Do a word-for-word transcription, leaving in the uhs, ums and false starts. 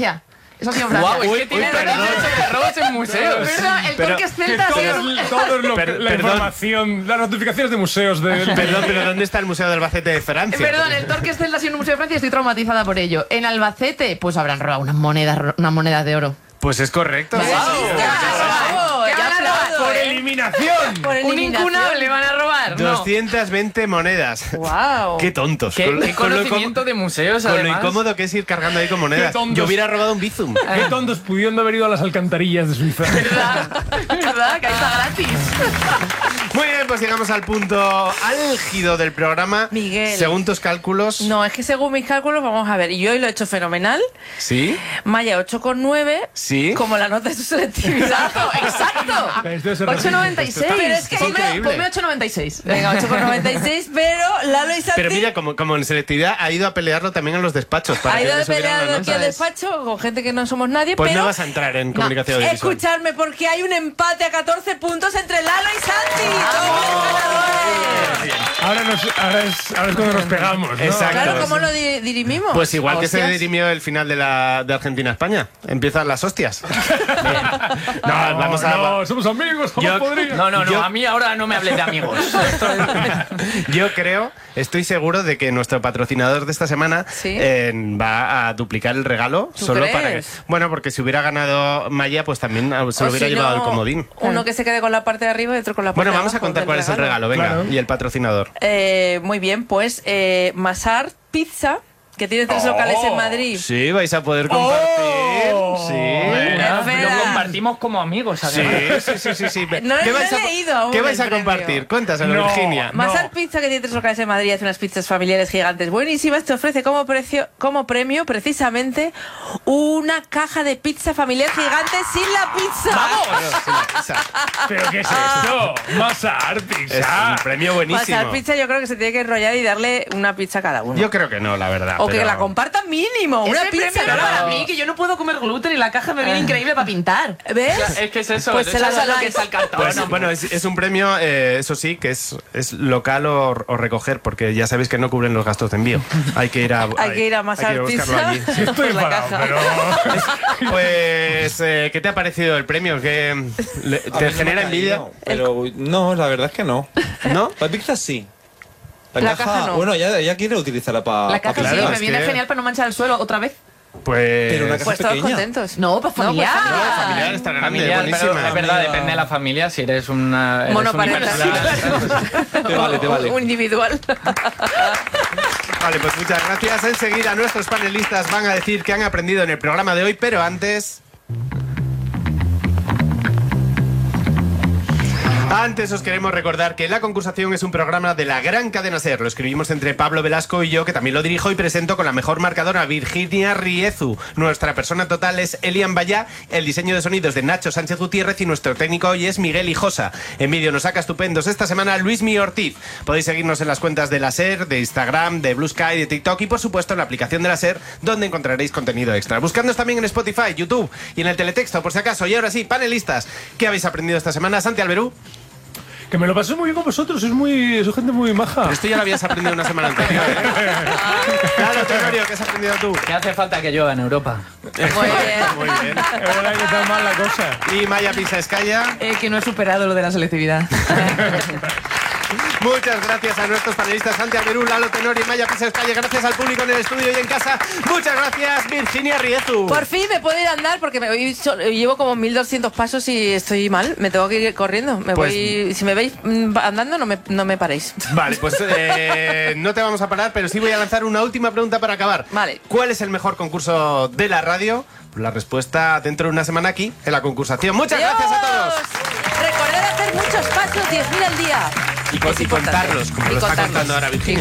Francia. Eso ha sido Francia. Wow, es Uy, que tiene uy, perdón. derechos de robos en museos. Perdón, el Pero- Torques Celta ha Todo sido... es, todo es lo, Per- la perdón. información, las notificaciones de museos de... Perdón, pero ¿dónde está el Museo de Albacete de Francia? Perdón, el Torques Celta ha sido un museo de Francia y estoy traumatizada por ello. En Albacete, pues habrán robado unas monedas, unas monedas de oro. Pues es correcto. Wow. ¡Bravo! ¿Qué Ya van a robar? aplaudo, ¡Por ¿eh? eliminación! Por Un eliminación. incunable van a robar. No. doscientas veinte monedas. Wow. Qué tontos. Qué, Con lo- qué con lo conocimiento incómodo- de museos, Con lo además. incómodo que es ir cargando ahí con monedas. Qué tontos. Yo hubiera robado un Bizum. Qué tontos pudiendo haber ido a las alcantarillas de Suiza. ¿Verdad? ¿Verdad? Que ahí está gratis. Muy bien, pues llegamos al punto álgido del programa. Miguel. Según tus cálculos. No, es que según mis cálculos, vamos a ver, y yo hoy lo he hecho fenomenal. ¿Sí? Maya ocho coma nueve, ¿Sí? como la nota de su selectividad. Exacto. Esto es ocho coma noventa y seis. Esto está- Pero es que es ponme, increíble. ponme ocho coma noventa y seis. Venga, ocho coma noventa y seis, pero Lalo y Santi Pero mira, como, como en selectividad ha ido a pelearlo también en los despachos. Para ha que ido le de subieran pelear la aquí al nota. despacho con gente que no somos nadie, Pues pero no vas a entrar en comunicación audiovisual. escuchadme porque hay un empate a catorce puntos entre Lalo y Santi. ¡Dobles ganadores! Ahora, nos, ahora, es, ahora es cuando nos pegamos, ¿no? Exacto. Claro, ¿cómo lo di- dirimimos? Pues igual que se Hostias. dirimió el final de, la, de Argentina-España. Empiezan las hostias. no, No, vamos a... no, somos amigos, ¿cómo Yo- podría? No, no, no, Yo- a mí ahora no me hables de amigos. Esto es- Yo creo, estoy seguro de que nuestro patrocinador de esta semana ¿Sí? eh, va a duplicar el regalo. ¿Tú Solo crees? para que. Bueno, porque si hubiera ganado Maya, pues también ah, se O lo hubiera si llevado no, el comodín. Uno que se quede con la parte de arriba y otro con la parte Bueno, de vamos a abajo contar del cuál es el regalo, venga. Claro. Y el patrocinador. Eh, muy bien, pues eh, Masar Pizza, que tiene tres locales en Madrid. Sí, vais a poder compartir. Oh. Sí. Venga, Espera. lo compartimos como amigos, Sí, además. sí, sí, sí, sí. No ¿Qué lo vais he a, leído aún ¿qué vais el a premio. compartir? Cuéntaselo, No. Virginia. Masar No. Pizza, que tiene tres locales en Madrid y hace unas pizzas familiares gigantes buenísimas, te ofrece como, precio, como premio precisamente una caja de pizza familiar gigante sin la pizza. Bueno, sí, la pizza. ¿Pero qué es esto? Masa Es Pizza. un premio buenísimo. Masar Pizza yo creo que se tiene que enrollar y darle una pizza a cada uno. Yo creo que no, la verdad. o que pero- la compartan mínimo, una Ese pizza premio era cada para uno. mí, que yo no puedo comer gluten y la caja me viene increíble para pintar. ¿Ves? Es que es eso, Pues pues se la lo dais. que está el cartón. Pues, ¿no? bueno, es, es un premio, eh, eso sí, que es, es local o, o recoger, porque ya sabéis que no cubren los gastos de envío. Hay que ir a, Hay que ir a Masar hay que buscarlo Pizza. allí. Estoy por la enfadado, caja. pero... Pues, eh, ¿qué te ha parecido el premio? ¿Qué, le- A mí ¿Te no genera me ha envidia? caído, Pero no, la verdad es que no. ¿No? La pizza sí. La, La caja no. Bueno, ella, ella quiere utilizarla para. La caja claro, sí, me es viene que- genial para no manchar el suelo otra vez. Pues... Pero una caja Pues todos pequeña. contentos. No, pues familiar. familiar. No, familiar está grande, Familiar, pero buenísima. es verdad, depende de la familia. Si eres una. Eres Monoparental. Te vale, te vale. Un individual. Vale, pues muchas gracias. Enseguida nuestros panelistas van a decir que han aprendido en el programa de hoy, pero antes... Antes os queremos recordar que La Concursación es un programa de la gran cadena SER. Lo escribimos entre Pablo Velasco y yo, que también lo dirijo y presento con la mejor marcadora, Virginia Riezu. Nuestra persona total es Elian Bayá, el diseño de sonidos de Nacho Sánchez Gutiérrez y nuestro técnico hoy es Miguel Hijosa. En vídeo nos saca estupendos esta semana Luismi Ortiz. Podéis seguirnos en las cuentas de la SER, de Instagram, de Blue Sky, de TikTok y por supuesto en la aplicación de la SER, donde encontraréis contenido extra. Buscadnos también en Spotify, YouTube y en el teletexto por si acaso. Y ahora sí, panelistas, ¿qué habéis aprendido esta semana? Santi Alberú. Que me lo pasé muy bien con vosotros, es muy, sois gente muy maja. Pero esto ya lo habías aprendido una semana anterior, ¿eh? Claro, Tenorio, ¿qué has aprendido tú? ¿Qué hace falta que llueva en Europa? Muy bien. Muy bien. Es verdad que está mal la cosa. Y Maya Pisascaya. Eh, que no he superado lo de la selectividad. Muchas gracias a nuestros panelistas Santi Alberú, Lalo Tenorio y Maya Pisascaya. Gracias al público en el estudio y en casa. Muchas gracias, Virginia Riezu. Por fin me puedo ir a andar porque me voy so- llevo como mil doscientos pasos y estoy mal. Me tengo que ir corriendo. Me Pues- voy, si me veis mm, andando, no me, no me paréis. Vale, pues eh, no te vamos a parar, pero sí voy a lanzar una última pregunta para acabar. Vale. ¿Cuál es el mejor concurso de la radio? La respuesta dentro de una semana aquí, en La Concursación. Muchas gracias a todos. Recordad hacer muchos pasos, diez mil al día. Y, con- Es y importante. contarlos, como Y lo está contarlos. contando ahora Virginia. Y